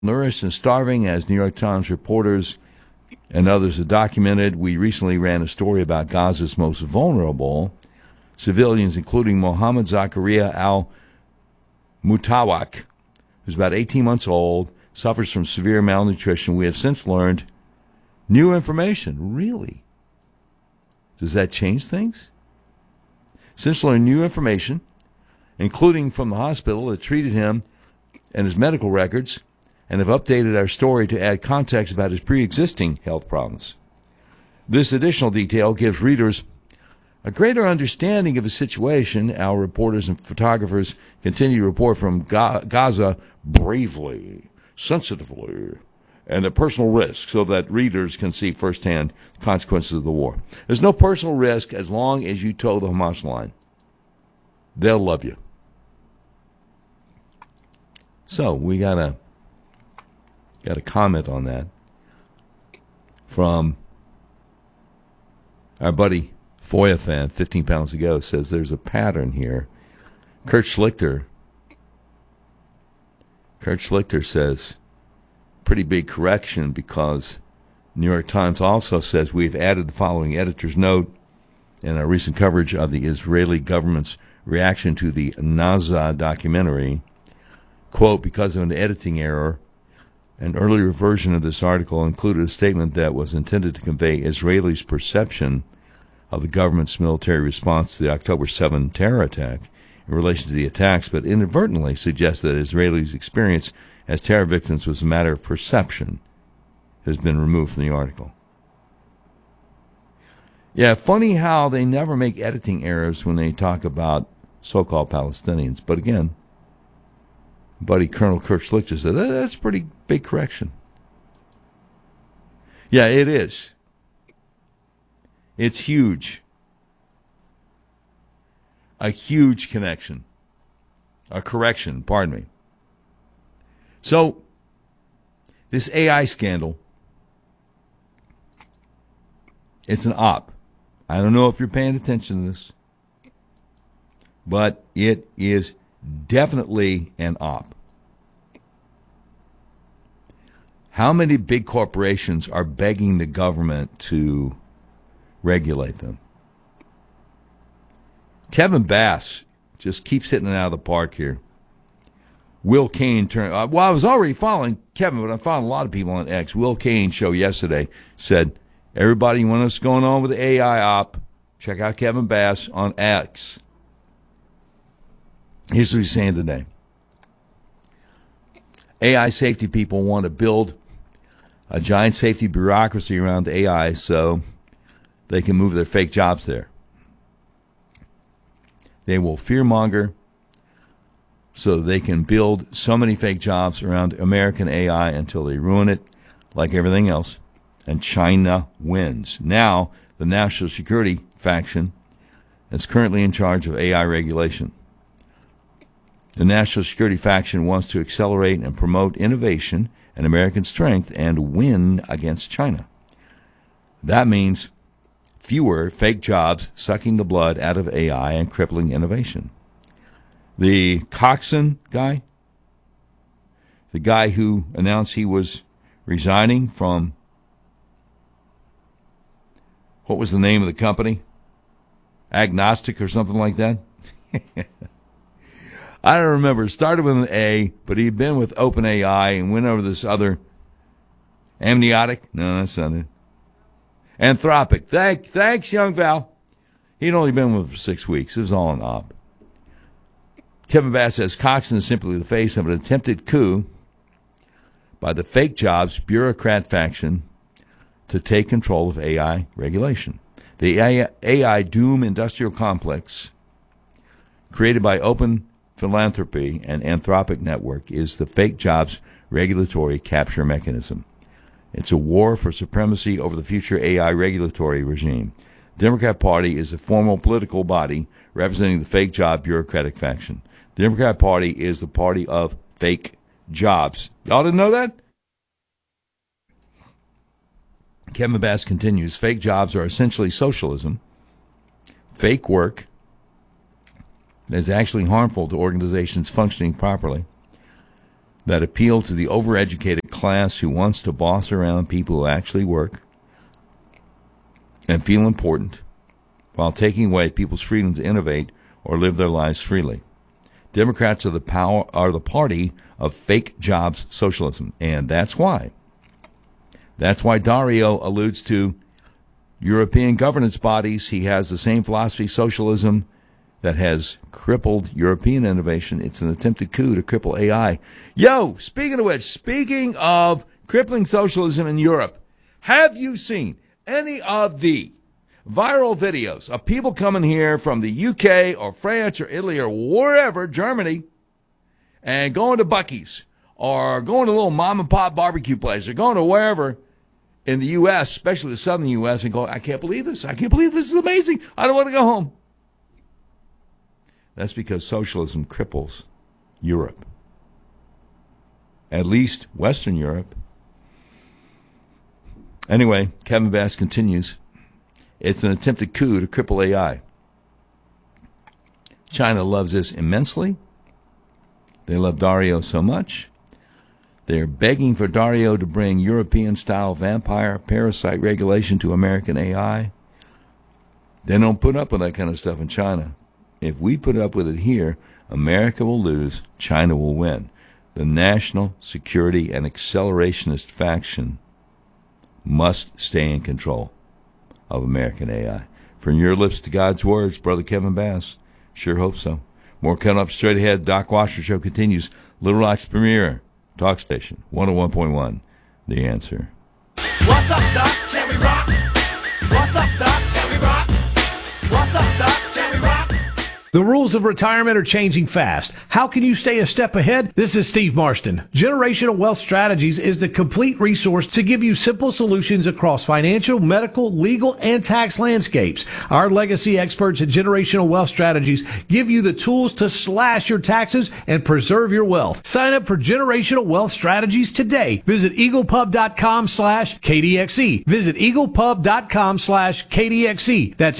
malnourished and starving, as New York Times reporters and others have documented. We recently ran a story about Gaza's most vulnerable civilians, including Mohammed Zakaria al-Mutawak, who's about 18 months old, suffers from severe malnutrition. We have since learned new information. Really? Does that change things? Since learned new information, including from the hospital that treated him and his medical records, and have updated our story to add context about his pre-existing health problems. This additional detail gives readers a greater understanding of the situation. Our reporters and photographers continue to report from Gaza bravely, sensitively, and at personal risk so that readers can see firsthand the consequences of the war. There's no personal risk as long as you toe the Hamas line. They'll love you. So we got a comment on that from our buddy Foya fan, 15 pounds ago, says there's a pattern here. Kurt Schlichter says pretty big correction, because New York Times also says we've added the following editor's note in our recent coverage of the Israeli government's reaction to the Naza documentary. Quote, because of an editing error, an earlier version of this article included a statement that was intended to convey Israelis' perception of the government's military response to the October 7 terror attack in relation to the attacks, but inadvertently suggests that Israelis' experience as terror victims was a matter of perception. It has been removed from the article. Yeah, funny how they never make editing errors when they talk about so-called Palestinians. But again, buddy Colonel Kurt Schlichter said, that's a pretty big correction. Yeah, it is. It's huge. A huge connection. A correction, pardon me. So, this AI scandal, it's an op. I don't know if you're paying attention to this, but it is definitely an op. How many big corporations are begging the government to regulate them? Kevin Bass just keeps hitting it out of the park here. Will Cain I was already following Kevin, but I followed a lot of people on X. Will Cain show yesterday said, everybody, you want to know what's going on with the AI op? Check out Kevin Bass on X. Here's what he's saying today. AI safety people want to build a giant safety bureaucracy around AI so they can move their fake jobs there. They will fearmonger so they can build so many fake jobs around American AI until they ruin it, like everything else, and China wins. Now, the national security faction is currently in charge of AI regulation. The national security faction wants to accelerate and promote innovation and American strength and win against China. That means fewer fake jobs sucking the blood out of AI and crippling innovation. The Coxon guy, the guy who announced he was resigning from, what was the name of the company? Agnostic or something like that? I don't remember. It started with an A, but he'd been with OpenAI and went over this other Amniotic. No, that's not it. Anthropic. Thanks, young Val. He'd only been with it for 6 weeks. It was all an op. Kevin Bass says Coxon is simply the face of an attempted coup by the fake jobs bureaucrat faction to take control of AI regulation. The AI doom industrial complex created by Open Philanthropy and Anthropic Network is the fake jobs regulatory capture mechanism. It's a war for supremacy over the future AI regulatory regime. The Democrat Party is a formal political body representing the fake job bureaucratic faction. The Democrat Party is the party of fake jobs. Y'all didn't know that? Kevin Bass continues, fake jobs are essentially socialism. Fake work that is actually harmful to organizations functioning properly. that appeal to the overeducated class who wants to boss around people who actually work and feel important while taking away people's freedom to innovate or live their lives freely. Democrats are the party of fake jobs socialism, and that's why Dario alludes to European governance bodies. He has the same philosophy, socialism, that has crippled European innovation. It's an attempted coup to cripple AI. Yo, speaking of which, speaking of crippling socialism in Europe, have you seen any of the viral videos of people coming here from the UK or France or Italy or wherever, Germany, and going to Buc-ee's or going to a little mom and pop barbecue place or going to wherever in the U.S., especially the southern U.S., and going, I can't believe this. I can't believe this is amazing. I don't want to go home. That's because socialism cripples Europe, at least Western Europe. Anyway, Kevin Bass continues. It's an attempted coup to cripple AI. China loves this immensely. They love Dario so much. They're begging for Dario to bring European-style vampire parasite regulation to American AI. They don't put up with that kind of stuff in China. If we put up with it here, America will lose, China will win. The national security and accelerationist faction must stay in control of American AI. From your lips to God's words, Brother Kevin Bass. Sure hope so. More coming up straight ahead. Doc Washer Show continues. Little Rock's premier talk station, 101.1, The Answer. What's up, Doc? Can we rock? What's up, Doc? Can we rock? What's up, Doc? Can we rock? The rules of retirement are changing fast. How can you stay a step ahead? This is Steve Marston. Generational Wealth Strategies is the complete resource to give you simple solutions across financial, medical, legal, and tax landscapes. Our legacy experts at Generational Wealth Strategies give you the tools to slash your taxes and preserve your wealth. Sign up for Generational Wealth Strategies today. Visit eaglepub.com/KDXE. Visit eaglepub.com/KDXE. That's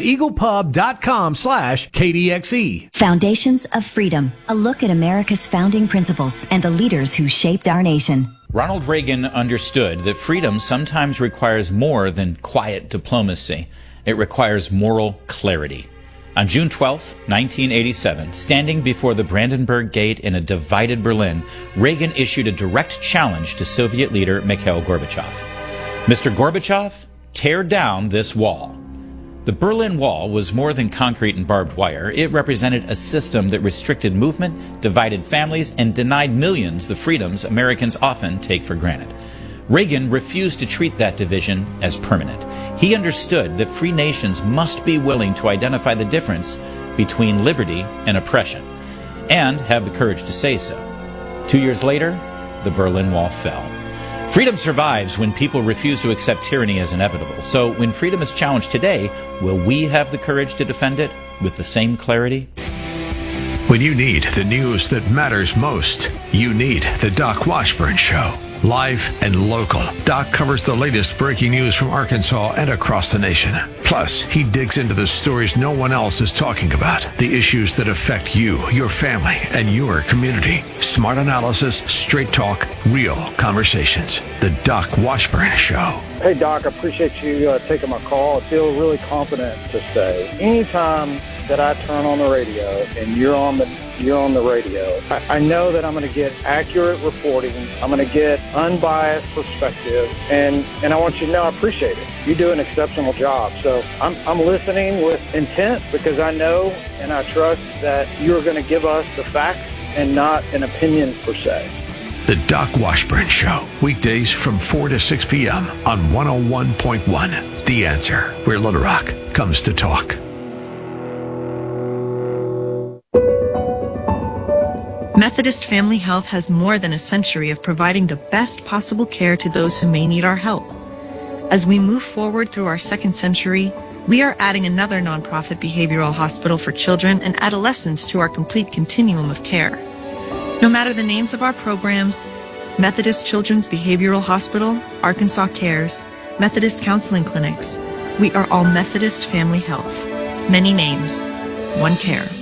eaglepub.com/KDXE. Foundations of Freedom, a look at America's founding principles and the leaders who shaped our nation. Ronald Reagan understood that freedom sometimes requires more than quiet diplomacy. It requires moral clarity. On June 12, 1987, standing before the Brandenburg Gate in a divided Berlin, Reagan issued a direct challenge to Soviet leader Mikhail Gorbachev. Mr. Gorbachev, tear down this wall. The Berlin Wall was more than concrete and barbed wire. It represented a system that restricted movement, divided families, and denied millions the freedoms Americans often take for granted. Reagan refused to treat that division as permanent. He understood that free nations must be willing to identify the difference between liberty and oppression, and have the courage to say so. 2 years later, the Berlin Wall fell. Freedom survives when people refuse to accept tyranny as inevitable. So when freedom is challenged today, will we have the courage to defend it with the same clarity? When you need the news that matters most, you need the Doc Washburn Show. Live and local, Doc covers the latest breaking news from Arkansas and across the nation. Plus, he digs into the stories no one else is talking about, the issues that affect you, your family, and your community. Smart analysis, straight talk, real conversations. The Doc Washburn Show. Hey, Doc, I appreciate you taking my call. I feel really confident to say anytime that I turn on the radio and you're on the radio, I know that I'm going to get accurate reporting. I'm going to get unbiased perspective, and I want you to know I appreciate it. You do an exceptional job. So I'm listening with intent because I know and I trust that you're going to give us the facts and not an opinion per se. The Doc Washburn Show, weekdays from 4 to 6 p.m. on 101.1. The Answer, where Little Rock comes to talk. Methodist Family Health has more than a century of providing the best possible care to those who may need our help. As we move forward through our second century, we are adding another nonprofit behavioral hospital for children and adolescents to our complete continuum of care. No matter the names of our programs, Methodist Children's Behavioral Hospital, Arkansas Cares, Methodist Counseling Clinics, we are all Methodist Family Health. Many names, one care.